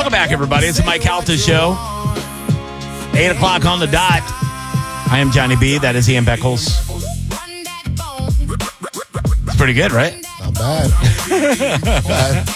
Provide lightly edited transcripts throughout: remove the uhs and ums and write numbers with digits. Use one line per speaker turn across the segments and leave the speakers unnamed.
Welcome back, everybody. It's the Mike Calta Show. 8 o'clock on the dot. I am Johnny B. That is Ian Beckles. It's pretty good, right?
Not bad. Not bad.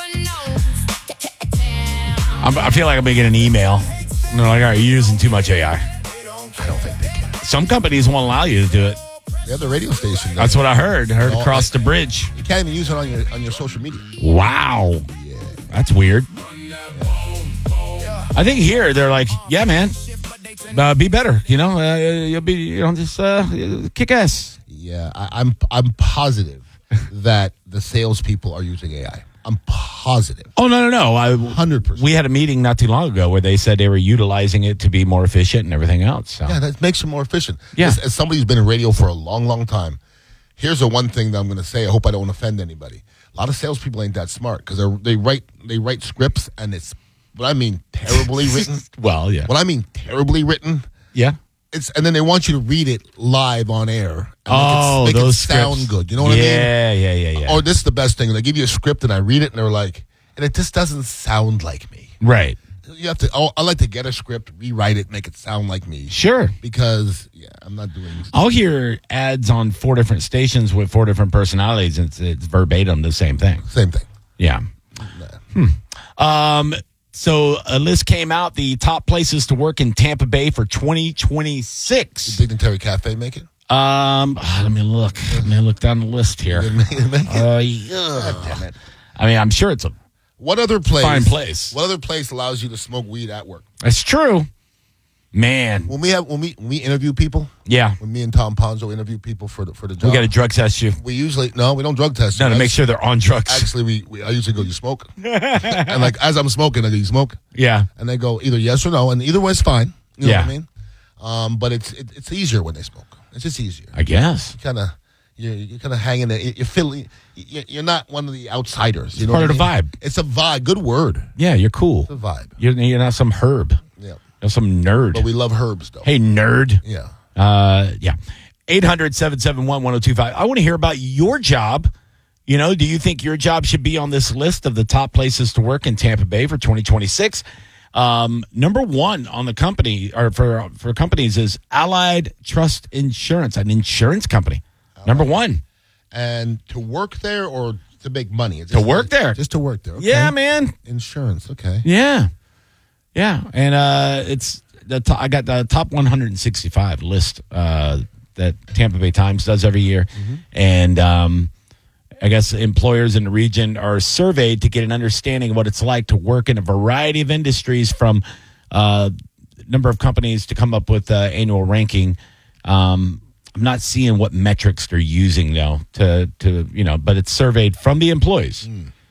I feel like I'm going to get an email. And they're like, all right, you're using too much AI.
I don't think they can.
Some companies won't allow you to do it.
They have the radio station.
That's what I heard. Heard
No,
across the bridge.
You can't even use it on your social media.
Wow.
Yeah.
That's weird. I think here they're like, yeah, man, be better. You'll be, just kick ass.
Yeah, I'm positive that the salespeople are using AI. I'm positive.
Oh, no.
100%.
We had a meeting not too long ago where they said they were utilizing it to be more efficient and everything else. So.
Yeah, that makes them more efficient.
Yeah.
As somebody who's been in radio for a long, long time, here's the one thing that I'm going to say. I hope I don't offend anybody. A lot of salespeople ain't that smart because they write scripts and it's what I mean terribly written.
Well, yeah.
What I mean terribly written.
Yeah.
And then they want you to read it live on air.
And
make
those
it sound
scripts.
good. You know what I mean?
Yeah.
Or this is the best thing. They give you a script and I read it and they're like, and it just doesn't sound like me.
Right.
You have to. I like to get a script, rewrite it, make it sound like me.
Sure.
Because I'm not doing.
I'll hear ads on 4 different stations with 4 different personalities. And it's verbatim the same thing.
Same thing.
Yeah.
Nah.
So a list came out, the top places to work in Tampa Bay for 2026.
Did Dignitary Cafe make it?
Let me look. Let me look down the list here.
Did it make it?
Yeah.
God damn it.
I mean, I'm sure it's a
What other place?
fine place.
What other place allows you to smoke weed at work?
That's true. Man.
When we interview people,
Yeah.
when me and Tom Ponzo interview people for the job,
We got to drug test you.
we don't drug test.
No,
you
to
guys.
make sure they're on drugs.
Actually, I usually go, you smoke? And like as I'm smoking, I go, you smoke?
Yeah.
And they go either yes or no, and either way is fine. You know
Yeah.
what I mean? But it's easier when they smoke. It's just easier.
I guess.
You're kind of hanging there. You're feeling. You're not one of the outsiders. You know
Part
what
of the
I mean?
vibe.
It's a vibe. Good word.
Yeah, you're cool.
It's a vibe.
You're not some herb.
Yeah.
You're some nerd.
But we love herbs, though.
Hey, nerd.
Yeah.
Yeah. 800-771-1025. I want to hear about your job. Do you think your job should be on this list of the top places to work in Tampa Bay for 2026? Number one on the company or for companies is Allied Trust Insurance, an insurance company. Number one. And
to work there or to make money?
To work there.
Just to work there. Okay.
Yeah, man.
Insurance. Okay.
Yeah. Yeah. And it's I got the top 165 list that Tampa Bay Times does every year. Mm-hmm. And I guess employers in the region are surveyed to get an understanding of what it's like to work in a variety of industries, from number of companies to come up with annual ranking. I'm not seeing what metrics they're using though to but it's surveyed from the employees.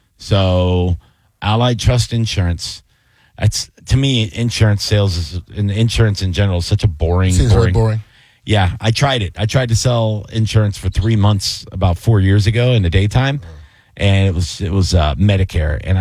So Allied Trust Insurance. That's, to me, insurance sales and insurance in general is such a boring.
Seems very boring.
Yeah, I tried it. I tried to sell insurance for 3 months about 4 years ago in the daytime, and it was Medicare, and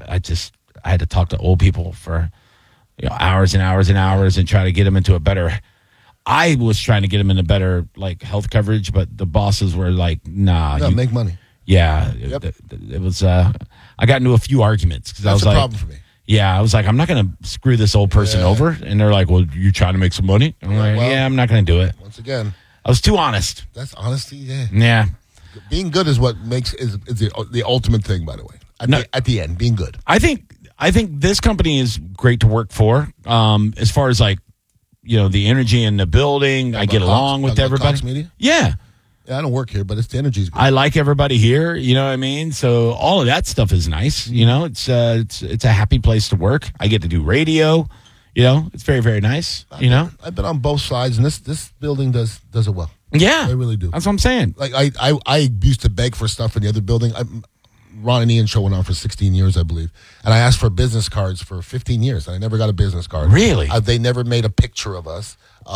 I had to talk to old people for hours and hours and hours and try to get them into a better. I was trying to get them in a better health coverage, but the bosses were like, "Nah,
No, make money."
Yeah,
Yep.
it was. I got into a few arguments because I was
That's a
like,
problem for me.
yeah, I was like, I'm not going to screw this old person over. And they're like, well, you trying to make some money? I'm like,
well,
yeah, I'm not going to do it.
Once again,
I was too honest.
that's honesty. Yeah.
Yeah.
Being good is what is the ultimate thing. By the way, at the end, being good.
I think this company is great to work for. As far as the energy in the building, I get along with everybody.
Cox Media?
Yeah.
Yeah, I don't work here, but the energy's good.
I like everybody here. You know what I mean? So all of that stuff is nice. It's a happy place to work. I get to do radio. It's very, very nice.
I've been on both sides, and this building does it well.
Yeah,
They really do.
That's what I'm saying.
Like I used to beg for stuff in the other building. Ron and Ian show went on for 16 years, I believe, and I asked for business cards for 15 years, and I never got a business card.
Really?
They never made a picture of us.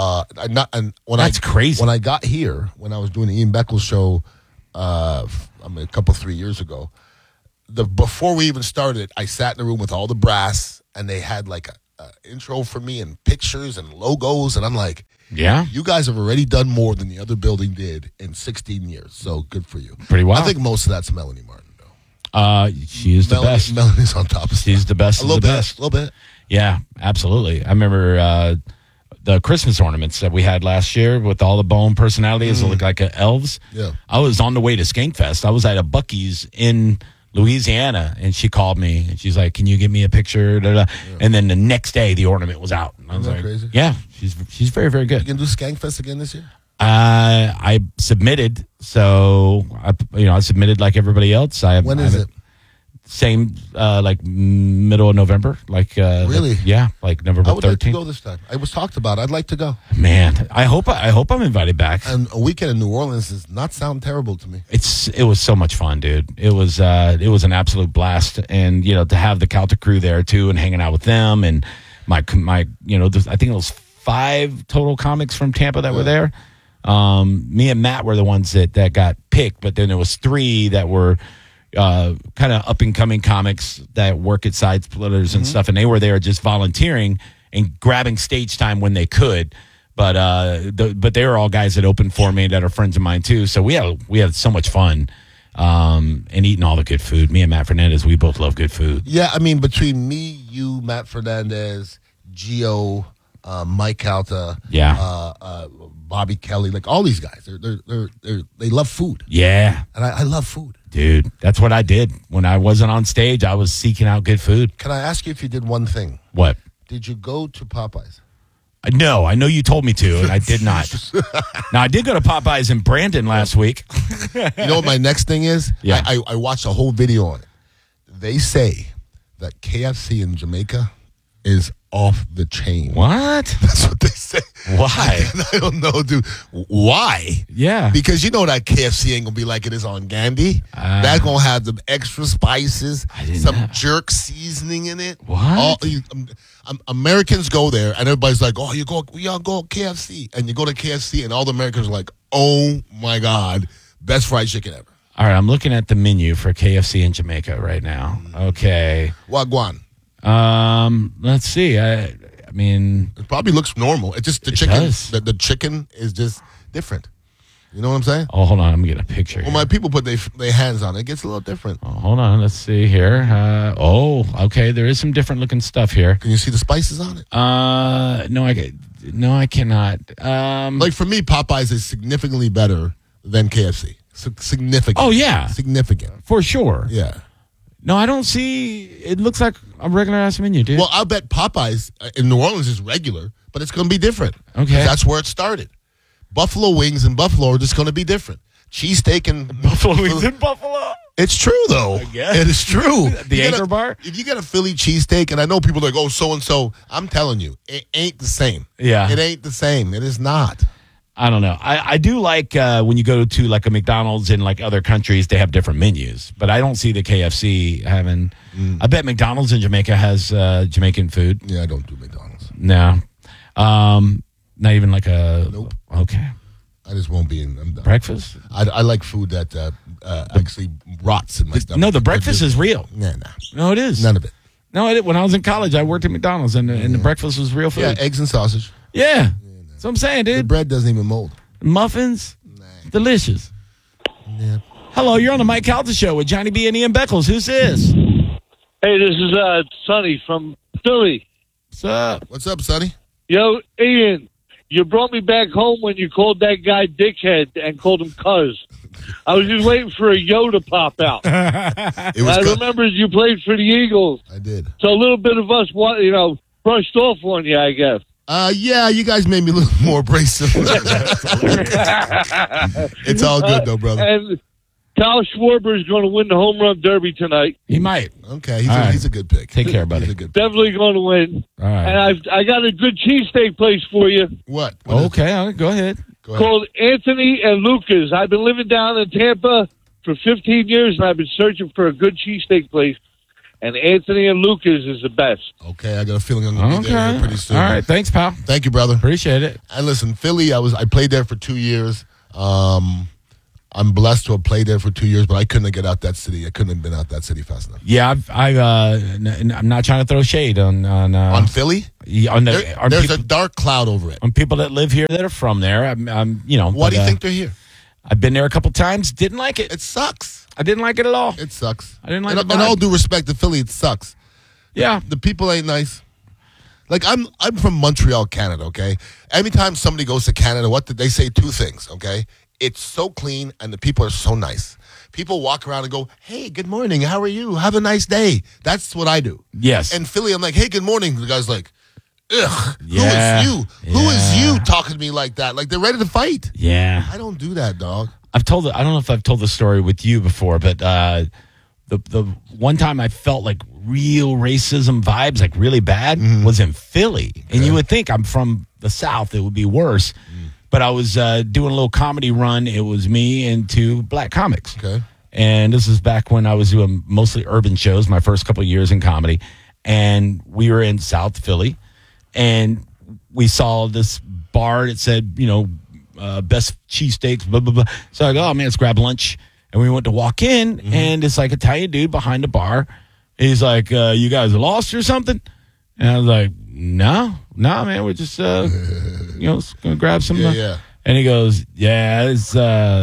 That's
crazy.
When I got here, when I was doing the Ian Beckles show, a couple 3 years ago, before we even started, I sat in the room with all the brass, and they had a intro for me and pictures and logos, and I'm like,
yeah,
you guys have already done more than the other building did in 16 years, so good for you.
Pretty wild.
I think most of that's Melanie Martin, though.
She is the best.
Melanie's on top of stuff.
She's the best.
A little
of the
bit.
best.
A little bit.
Yeah, absolutely. I remember the Christmas ornaments that we had last year with all the bone personalities that look like elves.
Yeah.
I was on the way to Skankfest. I was at a Buc-ee's in Louisiana, and she called me, and she's like, "Can you give me a picture?" Da, da. Yeah. And then the next day, the ornament was out. And I was like,
crazy?
"Yeah, she's very, very good."
You can do Skankfest again this year?
I submitted, so I submitted like everybody else.
When is it?
Same, like middle of November, like
really,
like November 13th.
I would like to go this time. It was talked about. I'd like to go.
Man, I hope I'm invited back.
And a weekend in New Orleans does not sound terrible to me.
It was so much fun, dude. It was an absolute blast, and to have the Celtic crew there too, and hanging out with them, and my I think it was 5 total comics from Tampa that were there. Me and Matt were the ones that got picked, but then there was 3 that were kind of up and coming comics that work at Side Splitters and stuff, and they were there just volunteering and grabbing stage time when they could. But they were all guys that opened for me that are friends of mine too. So we had so much fun and eating all the good food. Me and Matt Fernandez, we both love good food.
Yeah, I mean, between me, you, Matt Fernandez, Gio, Mike Calta, Bobby Kelly, like all these guys, they love food.
Yeah,
and I love food.
Dude, that's what I did. When I wasn't on stage, I was seeking out good food.
Can I ask you if you did one thing?
What?
Did you go to Popeyes?
No, I know you told me to, and I did not. Now, I did go to Popeyes in Brandon last week.
You know what my next thing is?
Yeah.
I watched a whole video on it. They say that KFC in Jamaica is off the chain.
What?
That's what they say.
Why?
I don't know, dude. Why?
Yeah.
Because you know that KFC ain't going to be like it is on Gandhi. That's going to have some extra spices, some jerk seasoning in it.
What?
Americans go there, and everybody's like, oh, we all go KFC. And you go to KFC, and all the Americans are like, oh, my God, best fried chicken ever.
All right, I'm looking at the menu for KFC in Jamaica right now. Okay.
Wagwan.
Let's see. I mean,
it probably looks normal. It's just the chicken. The chicken is just different. You know what I'm saying?
Oh, hold on. I'm getting a picture.
Well,
here.
my people put their hands on it. It gets a little different.
Oh, hold on. Let's see here. Okay. There is some different looking stuff here.
Can you see the spices on it?
No, I cannot.
Like for me, Popeyes is significantly better than KFC. Significant.
Oh yeah,
significant
for sure.
Yeah.
No, I don't see. It looks like a regular ass menu, dude.
Well, I'll bet Popeyes in New Orleans is regular, but it's going to be different.
Okay.
That's where it started. Buffalo wings in Buffalo are just going to be different. Cheesesteak and
Buffalo wings in Buffalo.
It's true, though.
I guess.
It is true.
The Anchor Bar?
If you get a Philly cheesesteak, and I know people are like, oh, so-and-so, I'm telling you, it ain't the same.
Yeah.
It ain't the same. It is not.
I don't know. I do like when you go to like a McDonald's in like other countries, they have different menus. But I don't see the KFC having. I bet McDonald's in Jamaica has Jamaican food.
Yeah, I don't do McDonald's.
No. Not even like a.
Nope.
Okay.
I just won't be in. I'm done.
Breakfast?
I like food that actually rots in my stomach.
No, the breakfast is real.
Nah.
No, it is.
None of it.
No, when I was in college, I worked at McDonald's, and the breakfast was real food.
Yeah, eggs and sausage.
Yeah. That's what I'm saying, dude.
The bread doesn't even mold.
Muffins, delicious.
Yeah.
Hello, you're on the Mike Calta Show with Johnny B and Ian Beckles. Who's this?
Hey, this is Sonny from Philly.
What's up?
What's up, Sonny?
Yo, Ian, you brought me back home when you called that guy dickhead and called him cuz. I was just waiting for a yo to pop out. I remember you played for the Eagles.
I did.
So a little bit of us, brushed off on you, I guess.
Yeah, you guys made me a little more abrasive. It's all good, though, brother.
And Kyle Schwarber is going to win the home run derby tonight.
He might.
Okay, he's a good pick.
Take care, buddy.
He's a good pick.
Definitely going to win.
All right.
And I got a good cheesesteak place for you.
What
okay, all right, go ahead.
Called Anthony and Lucas. I've been living down in Tampa for 15 years, and I've been searching for a good cheesesteak place. And Anthony and Lucas is the best.
Okay, I got a feeling I'm going to be there pretty soon.
All right, thanks, pal.
Thank you, brother.
Appreciate it.
And listen, Philly, I played there for 2 years. I'm blessed to have played there for 2 years, but I couldn't get out that city. I couldn't have been out that city fast enough.
Yeah, I'm not trying to throw shade on
Philly.
There's
a dark cloud over it.
On people that live here that are from there.
Why do you think they're here?
I've been there a couple times. Didn't like it.
It sucks.
I didn't like it at all.
It sucks.
I didn't like
it.
the
In
vibe.
all due respect to Philly, it sucks.
Yeah.
The people ain't nice. Like, I'm from Montreal, Canada, okay? Anytime somebody goes to Canada, what did they say? Two things, okay? It's so clean and the people are so nice. People walk around and go, hey, good morning. How are you? Have a nice day. That's what I do.
Yes.
And Philly, I'm like, hey, good morning. The guy's like, ugh,
Yeah.
who is you? Who is you talking to me like that? Like, they're ready to fight.
Yeah.
I don't do that, dog.
I don't know if I've told the story with you before, but the one time I felt like real racism vibes, like really bad, was in Philly. And you would think I'm from the South, it would be worse. But I was doing a little comedy run. It was me and two black comics.
Okay.
And this is back when I was doing mostly urban shows, my first couple of years in comedy. And we were in South Philly. And we saw this bar that said, best cheesesteaks, blah, blah, blah. So I go, oh, man, let's grab lunch. And we went to walk in, and this like Italian dude behind the bar. He's like, you guys lost or something? And I was like, no, man, we're just, just going to grab some.
Yeah.
And he goes, yeah, it's,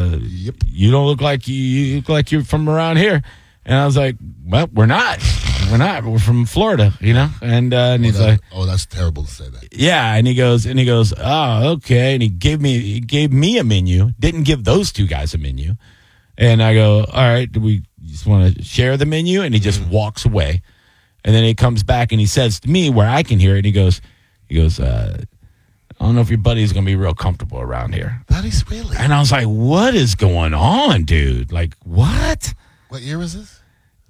you don't look like you look like you're from around here. And I was like, well, we're not. We're from Florida, And he's like,
oh, that's terrible to say that.
yeah. And he goes, oh, okay. And he gave me a menu. Didn't give those two guys a menu. And I go, all right, do we just want to share the menu? And he just walks away. And then he comes back and he says to me where I can hear it. He goes, I don't know if your buddy's going to be real comfortable around here.
That is really.
And I was like, what is going on, dude? Like, what?
What year was this?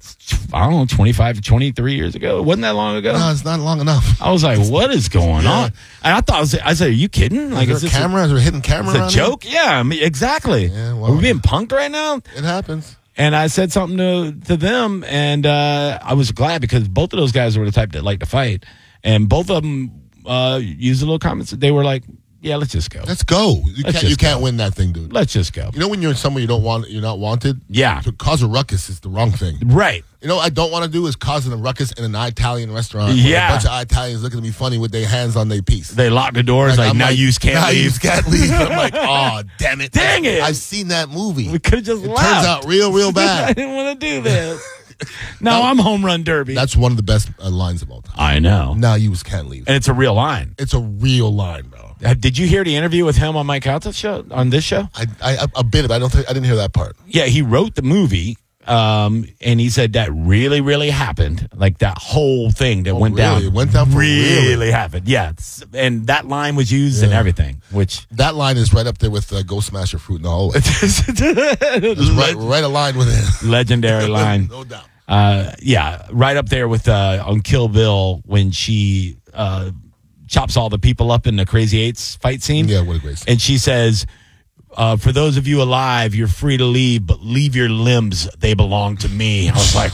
I don't know, 25 to 23 years ago. It wasn't that long ago.
No, it's not long enough.
I was like, what is going on? And I thought, I said, are you kidding? Like,
is there a camera? Is there a hidden camera
It's a
around
joke? Yeah, I mean, exactly.
Yeah, well,
Are we being punked right now?
It happens.
And I said something to them, and I was glad because both of those guys were the type that like to fight. And both of them used a little comments. They were like, yeah, let's just go.
Let's go. You can't win that thing, dude.
Let's just go.
You know when you're in somewhere you're not wanted?
Yeah.
To cause a ruckus is the wrong thing.
Right.
You know what I don't want to do is causing a ruckus in an Italian restaurant.
Yeah.
Where a bunch of Italians looking at me funny with their hands on their piece.
They lock the doors like, now you can't
now
leave.
you can't leave. I'm like, oh, damn it.
Dang it.
I've seen that movie.
We could have just
It
left.
turns out real
I
bad.
didn't want to do this. Now I'm home run derby.
That's one of the best lines of all time.
I know.
Now you can't leave.
And it's a real line.
It's a real line, bro.
Did you hear the interview with him on Mike Calta's show, on this show?
I a bit of it. I didn't hear that part.
Yeah, he wrote the movie, and he said that really, really happened. Like that whole thing that went down.
It went down for
really happened. Yeah, and that line was used and everything. Which
that line is right up there with Go Smash Your Fruit in the Hallway. It's right aligned with it.
Legendary line.
No doubt.
Yeah, right up there with on Kill Bill when she chops all the people up in the Crazy Eights fight scene.
Yeah, what a great scene.
And she says, for those of you alive, you're free to leave, but leave your limbs. They belong to me. I was like,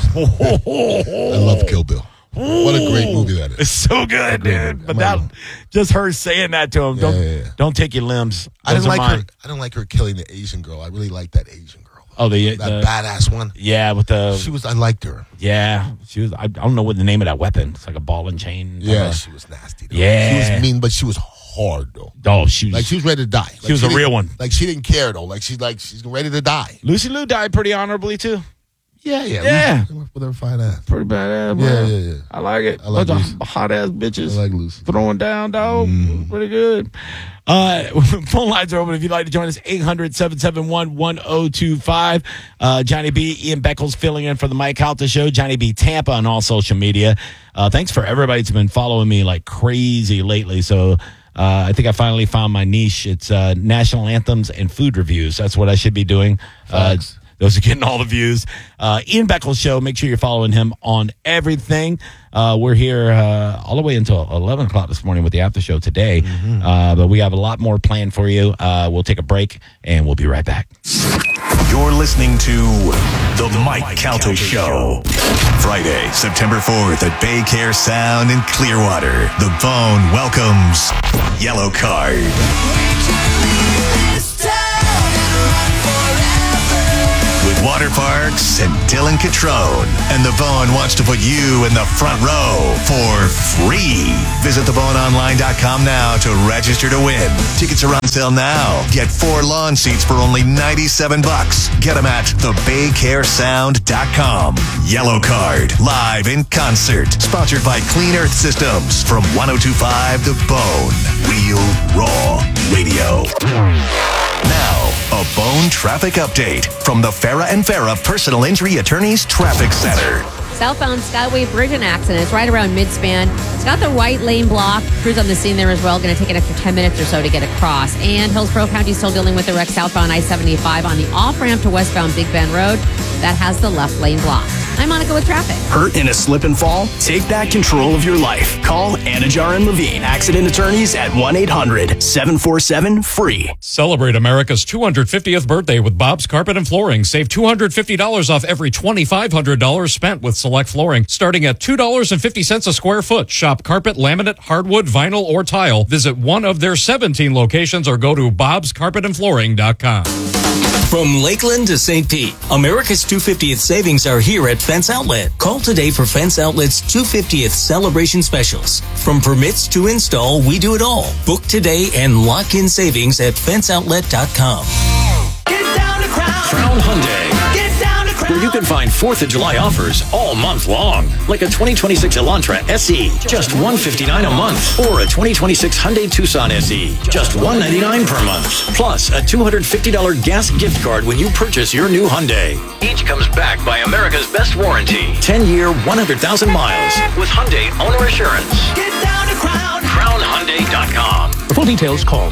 I love Kill Bill. What a great movie that is.
It's so good, dude. But that, just her saying that to him, don't take your limbs.
I didn't like her killing the Asian girl. I really liked that Asian girl.
Oh,
that badass one.
Yeah, with the
I liked her.
Yeah, she was. I don't know what the name of that weapon. It's like a ball and chain.
Yeah, she was nasty. Though.
Yeah,
she was mean, but she was hard though.
Oh, she was
ready to die.
She was a real one.
Like she didn't care though. She's ready to die.
Lucy Liu died pretty honorably too.
Yeah. With her fine ass.
Pretty badass.
Yeah.
I like it.
I like Lucy.
Hot ass bitches.
I like Lucy.
Throwing down, dog. Pretty good. Phone lines are open if you'd like to join us. 800-771-1025. Johnny B, Ian Beckles filling in for the Mike Calta Show. Johnny B Tampa on all social media. Thanks for everybody that's been following me like crazy lately. So I think I finally found my niche. It's national anthems and food reviews. That's what I should be doing. Those are getting all the views. Ian Beckles Show. Make sure you're following him on everything. We're here all the way until 11 o'clock this morning with the after show today. But we have a lot more planned for you. We'll take a break, and we'll be right back.
You're listening to The Mike Calta Show. Friday, September 4th at Bay Care Sound in Clearwater. The Bone welcomes Yellow Card. With Water Parks, and Dylan Catrone. And The Bone wants to put you in the front row for free. Visit theboneonline.com now to register to win. Tickets are on sale now. Get 4 lawn seats for only $97. Get them at thebaycaresound.com. Yellow Card, live in concert. Sponsored by Clean Earth Systems from 102.5 The Bone. Real Raw Radio. Now, a Bone traffic update from the Farah and Farah Personal Injury Attorneys Traffic Center.
Southbound Skyway Bridge and accident. It's right around midspan. It's got the right lane blocked. Crews on the scene there as well. Going to take an extra 10 minutes or so to get across. And Hillsborough County still dealing with the wreck southbound I-75 on the off-ramp to westbound Big Bend Road. That has the left lane blocked. I'm Monica with traffic.
Hurt in a slip and fall? Take back control of your life. Call Anajar and Levine, accident attorneys at 1-800-747-FREE.
Celebrate America's 250th birthday with Bob's Carpet and Flooring. Save $250 off every $2,500 spent with select flooring, starting at $2.50 a square foot. Shop carpet, laminate, hardwood, vinyl, or tile. Visit one of their 17 locations or go to bobscarpetandflooring.com.
From Lakeland to St. Pete, America's 250th savings are here at Fence Outlet. Call today for Fence Outlet's 250th celebration specials. From permits to install, we do it all. Book today and lock in savings at fenceoutlet.com.
Get down to
Crown Hyundai,
Get down to Crown.
where you can find 4th of July offers all month long. Like a 2026 Elantra SE, just $159 a month. Or a 2026 Hyundai Tucson SE, just $199 per month. Plus a $250 gas gift card when you purchase your new Hyundai. Each comes backed by America's best warranty. 10-year, 100,000 miles with Hyundai Owner Assurance.
Get down to Crown.
CrownHyundai.com.
For full details, call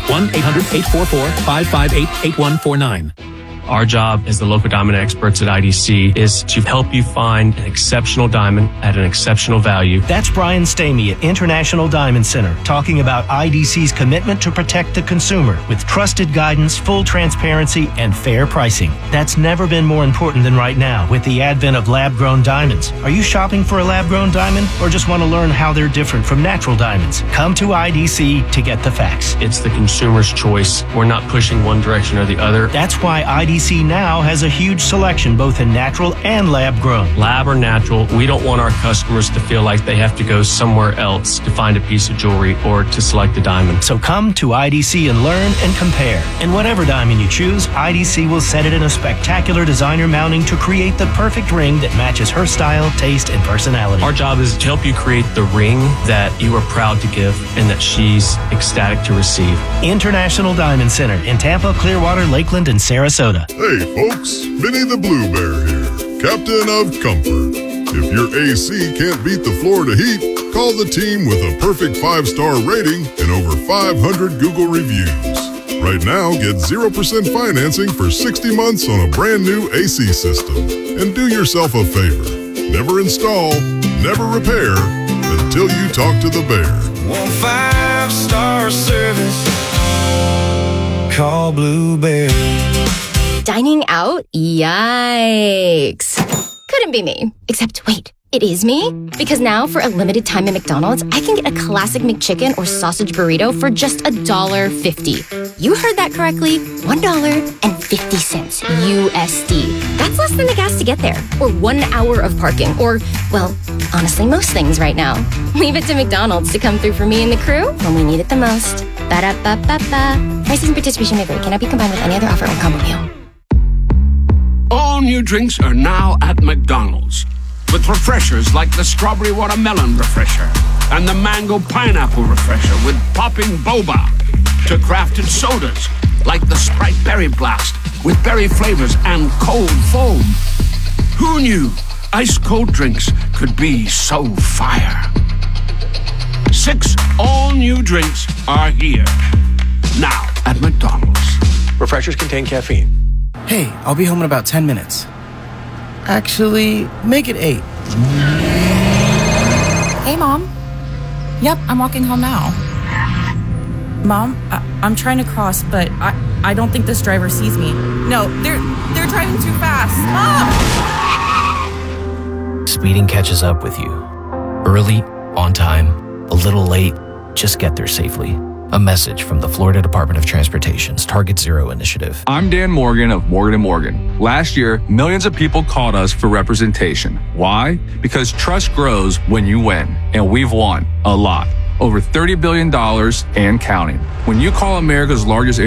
1-800-844-558-8149.
Our job as the local diamond experts at IDC is to help you find an exceptional diamond at an exceptional value.
That's Brian Stamey at International Diamond Center talking about IDC's commitment to protect the consumer with trusted guidance, full transparency, and fair pricing. That's never been more important than right now with the advent of lab-grown diamonds. Are you shopping for a lab-grown diamond or just want to learn how they're different from natural diamonds? Come to IDC to get the facts.
It's the consumer's choice. We're not pushing one direction or the other.
That's why IDC now has a huge selection both in natural and lab-grown.
Lab or natural, we don't want our customers to feel like they have to go somewhere else to find a piece of jewelry or to select a diamond.
So come to IDC and learn and compare. And whatever diamond you choose, IDC will set it in a spectacular designer mounting to create the perfect ring that matches her style, taste, and personality.
Our job is to help you create the ring that you are proud to give and that she's ecstatic to receive.
International Diamond Center in Tampa, Clearwater, Lakeland, and Sarasota.
Hey folks, Vinny the Blue Bear here, Captain of Comfort. If your AC can't beat the Florida heat, call the team with a perfect 5-star rating and over 500 Google reviews. Right now, get 0% financing for 60 months on a brand new AC system. And do yourself a favor. Never install, never repair until you talk to the bear.
Want 5-star service? Call Blue Bear.
Dining out? Yikes. Couldn't be me. Except, wait, it is me? Because now, for a limited time at McDonald's, I can get a classic McChicken or sausage burrito for just $1.50. You heard that correctly. $1.50 USD. That's less than the gas to get there. Or 1 hour of parking. Or, well, honestly, most things right now. Leave it to McDonald's to come through for me and the crew when we need it the most. Ba-da-ba-ba-ba. Prices and participation may vary. Cannot be combined with any other offer or combo meal.
All new drinks are now at McDonald's. With refreshers like the Strawberry Watermelon Refresher and the Mango Pineapple Refresher with popping boba. To crafted sodas like the Sprite Berry Blast with berry flavors and cold foam. Who knew ice-cold drinks could be so fire? 6 all-new drinks are here. Now at McDonald's.
Refreshers contain caffeine.
Hey, I'll be home in about 10 minutes. Actually, make it 8.
Hey, Mom. Yep, I'm walking home now. Mom, I'm trying to cross, but I don't think this driver sees me. No, they're driving too fast. Mom!
Speeding catches up with you. Early, on time, a little late, just get there safely.
A message from the Florida Department of Transportation's Target Zero initiative.
I'm Dan Morgan of Morgan & Morgan. Last year, millions of people called us for representation. Why? Because trust grows when you win, and we've won a lot. Over $30 billion and counting. When you call America's largest